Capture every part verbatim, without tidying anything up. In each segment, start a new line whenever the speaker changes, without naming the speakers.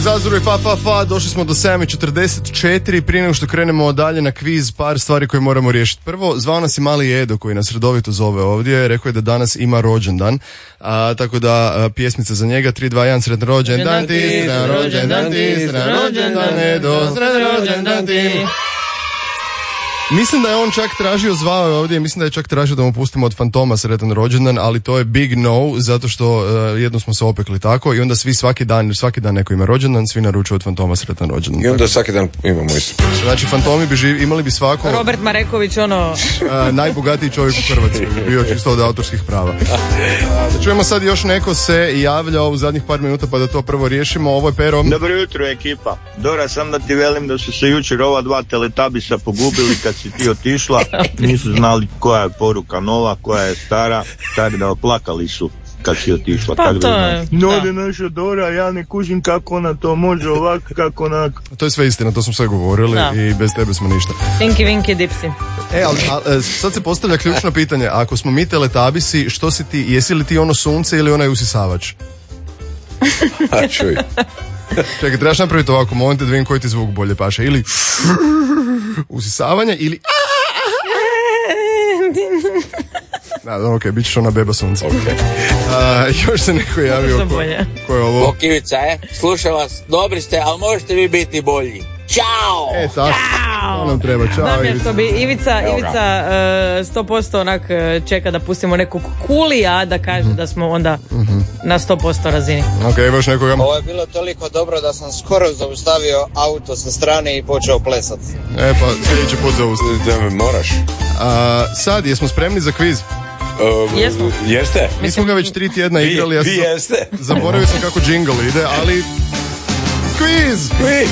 Zazuru i fa fa fa, došli smo do sedam i četrdeset četiri. Prije nego što krenemo dalje na kviz, par stvari koje moramo riješiti. Prvo, zvao nas i mali Edo koji nas redovito zove ovdje, rekao je da danas ima rođendan, a, tako da a, pjesmica za njega, tri, dva, jedan, sretan rođendan ti, sretan rođendan ti, sretan rođendan Edo, sretan rođendan ti. Mislim da je on čak tražio, zvao je ovdje, mislim da je čak tražio da mu pustimo od Fantoma sretan rođendan, ali to je big no, zato što uh, jedno smo se opekli tako i onda svi svaki dan, svaki dan neko ima rođendan, svi naručuju od Fantoma sretan rođendan.
I onda svaki dan imamo isto.
Znači Fantomi bi živ, imali bi svako...
Robert Mareković, ono...
Uh, najbogatiji čovjek u Hrvatskoj, bio čisto od autorskih prava. Da čujemo sad još neko se javlja u zadnjih par minuta pa da to prvo riješimo. Ovo je Pero.
Dobro jutro ekipa. Dora, sam da ti velim da su se jučer ova dva teletabisa pogubili kad si ti otišla, nisu znali koja je poruka nova, koja je stara, stari da oplakali su kad si otišla.
Pa to je,
Node naša Dora, ja ne kužim kako ona to može ovako, kako onak.
To je sve istina, to smo sve govorili da. I bez tebe smo ništa.
Tinky Winky Dipsy.
E, ali a, sad se postavlja ključno pitanje, ako smo mi teletabisi, što si ti, jesi li ti ono sunce ili onaj usisavač?
A čuj.
Čekaj, trebaš napraviti ovako, momente da vidim koji ti zvuk bolje paše. Ili usisavanje ili... Da, da, ok, bit ćeš ona beba sunca.
Okay.
A, još se neko javio ko, ko je ovo?
Bok Ivica, e, slušam vas, dobri ste, ali možete vi biti bolji. Ćao!
E, tako, to nam treba, čao
Znam
Ivica.
što bi Ivica, Ivica uh, sto posto onak uh, čeka da pustimo nekog kulija da kaže mm-hmm. da smo onda mm-hmm. na sto posto razini.
Ok, još nekoga.
Ovo je bilo toliko dobro da sam skoro zaustavio auto sa strane i počeo plesati.
E pa, sljedeći put zaustaviti.
Da me moraš.
A, sad, jesmo spremni za kviz?
Uh,
Jesmo.
Jeste?
Mi smo ga već tri tjedna igrali. Ja
vi jeste?
Zaboravio sam kako džingl ide, ali... Kviz!
Kviz!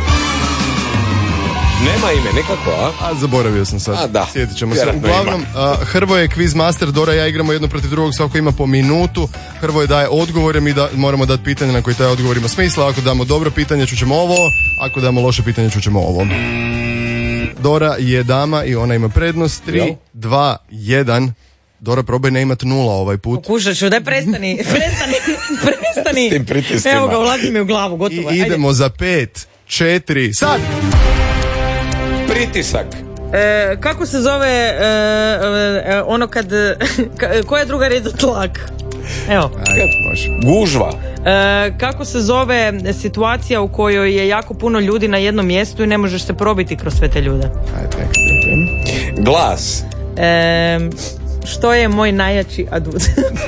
Nema ime, nekako, a?
A, zaboravio sam sad.
A, da.
Sjetit ćemo se.
Vjerojatno
Uglavnom, a, Hrvoje je quiz master, Dora i ja igramo jedno protiv drugog, svako ima po minutu. Hrvoje daje odgovore, mi da, moramo dati pitanje na koji taj odgovor ima smisla. Ako damo dobro pitanje, čućemo ovo. Ako damo loše pitanje, čućemo ovo. Dora je dama i ona ima prednost. tri, dva, jedan. Dora, probaj ne imat nula ovaj put.
Pokušat ću, daj prestani, prestani, prestani.
S tim pritiscima.
Evo ga, ulazi mi u glavu, gotovo.
I idemo
Ajde.
za pet, četiri, sad!
Pritisak.
E, kako se zove e, e, ono kad... Ka, koja je druga riječ za tlak? Evo.
Ajde, može.
Gužva.
E, kako se zove situacija u kojoj je jako puno ljudi na jednom mjestu i ne možeš se probiti kroz sve te ljude?
Ajde, neka.
Glas.
E, što je moj najjači adut?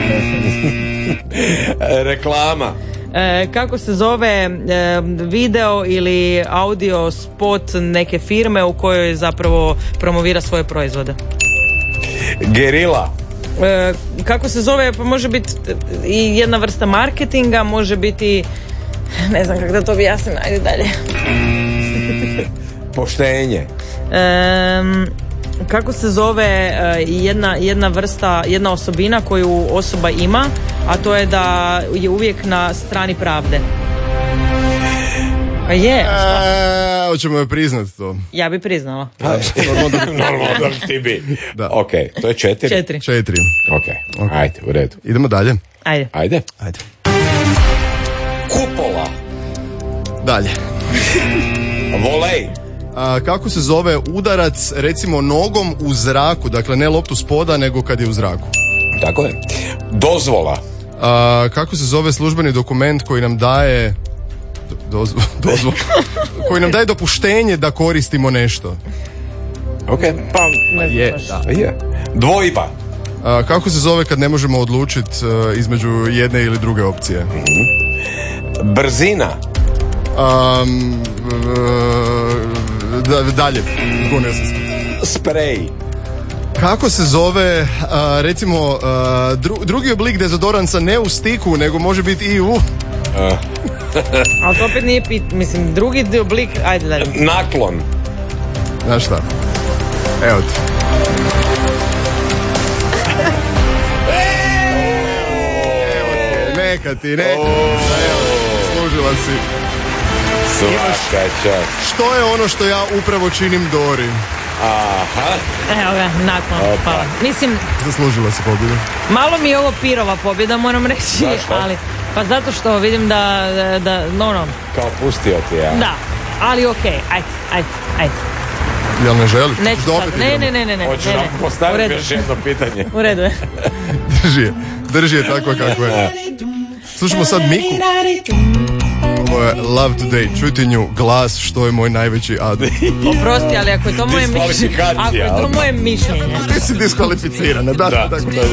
Reklama.
E, kako se zove e, video ili audio spot neke firme u kojoj zapravo promovira svoje proizvode?
Gerila.
E, kako se zove, pa može biti i jedna vrsta marketinga, može biti, ne znam kako da to objasnim, ajde dalje.
Poštenje.
E, kako se zove e, jedna, jedna vrsta, jedna osobina koju osoba ima, a to je da je uvijek na strani pravde. A je,
E, hoćemo je priznat to.
ja bi priznala.
Normalno da ti bi.
Da.
Ok, to je četiri.
Četiri.
Četiri.
Ok, ajde, u redu.
Idemo dalje.
Ajde.
Ajde.
Ajde.
Kupola.
Dalje.
Volej.
A, kako se zove udarac, recimo nogom u zraku, dakle ne loptu spoda, nego kad je u zraku?
Tako je. Dozvola.
A, kako se zove službeni dokument koji nam daje dozvo, dozvo, koji nam daje dopuštenje da koristimo nešto?
Ok.
Pa, ne znam
Je,
baš.
da.
Je. Dvojba.
A, kako se zove kad ne možemo odlučiti uh, između jedne ili druge opcije?
Brzina.
Um, uh, da, dalje. Zbunio sam se.
Sprej.
Kako se zove, uh, recimo, uh, dru, drugi oblik dezodoransa ne u stiku, nego može biti i u...
Uh.
Ali to opet nije pit, mislim, drugi oblik, ajde dalje.
Naklon.
Znaš šta? Evo ti. Evo ti, neka ti, neka ti. Evo, služila si.
Svaka čast.
Što je ono što ja upravo činim Dori?
Aha.
Evo ga, nakon, hvala. Mislim,
Zaslužila si pobjedu.
malo mi je ovo pirova pobjeda, moram reći,
Zašto?
ali Pa zato što vidim da, da, da no, no.
Kao pustio ti, ja.
Da, ali okej, okay. ajde, ajde, ajde.
Jel ne želi?
Neću sad, ne, ne, ne, ne, ne.
Hoću
ne,
nam
ne.
postaviti još jedno pitanje.
U redu je.
Drži je, drži je tako kako je. Slušamo sad Miku. Ovo je Love Today, čujte nju, glas, što je moj najveći adu.
Oprosti, ali ako je to moje mišljenje, ako je to moje mišljenje.
Ti si diskvalificirana, da,
Da,
tako.